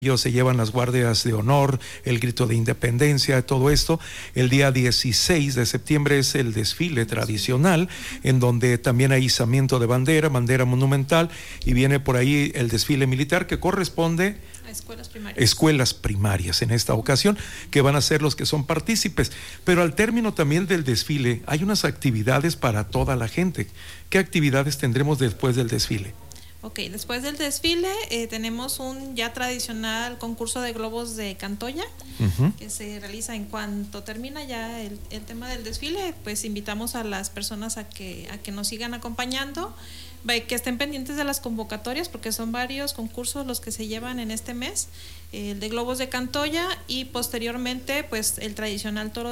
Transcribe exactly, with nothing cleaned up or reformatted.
Ellos se llevan las guardias de honor, el grito de independencia, todo esto. El día dieciséis de septiembre es el desfile tradicional, en donde también hay izamiento de bandera, bandera monumental, y viene por ahí el desfile militar que corresponde a escuelas primarias. escuelas primarias en esta ocasión, que van a ser los que son partícipes. Pero al término también del desfile hay unas actividades para toda la gente. ¿Qué actividades tendremos después del desfile? Ok, después del desfile eh, tenemos un ya tradicional concurso de globos de Cantoya, uh-huh. que se realiza en cuanto termina ya el, el tema del desfile. Pues invitamos a las personas a que, a que nos sigan acompañando, que estén pendientes de las convocatorias, porque son varios concursos los que se llevan en este mes, el de globos de Cantoya y posteriormente pues el tradicional toro